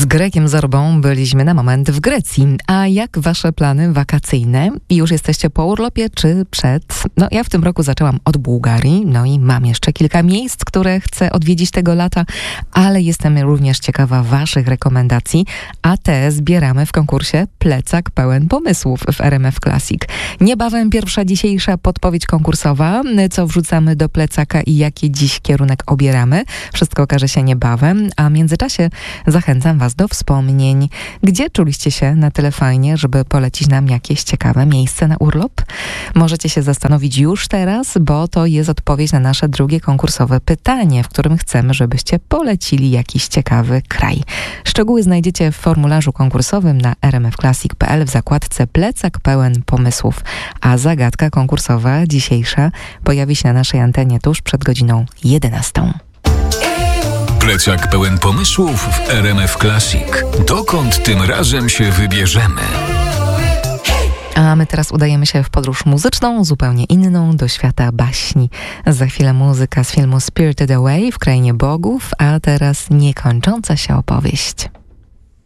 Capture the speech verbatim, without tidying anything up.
Grekiem Zorbą byliśmy na moment w Grecji. A jak wasze plany wakacyjne? Już jesteście po urlopie czy przed? No ja w tym roku zaczęłam od Bułgarii, no i mam jeszcze kilka miejsc, które chcę odwiedzić tego lata, ale jestem również ciekawa waszych rekomendacji, a te zbieramy w konkursie Plecak pełen pomysłów w R M F Classic. Niebawem pierwsza dzisiejsza podpowiedź konkursowa, co wrzucamy do plecaka i jaki dziś kierunek obieramy. Wszystko okaże się niebawem, a w międzyczasie zachęcam was do wspomnień. Gdzie czuliście się na tyle fajnie, żeby polecić nam jakieś ciekawe miejsce na urlop? Możecie się zastanowić już teraz, bo to jest odpowiedź na nasze drugie konkursowe pytanie, w którym chcemy, żebyście polecili jakiś ciekawy kraj. Szczegóły znajdziecie w formularzu konkursowym na r m f classic kropka p l w zakładce Plecak pełen pomysłów, a zagadka konkursowa dzisiejsza pojawi się na naszej antenie tuż przed godziną jedenastą. Plecak pełen pomysłów w R M F Classic. Dokąd tym razem się wybierzemy? A my teraz udajemy się w podróż muzyczną, zupełnie inną, do świata baśni. Za chwilę muzyka z filmu Spirited Away w Krainie Bogów, a teraz niekończąca się opowieść.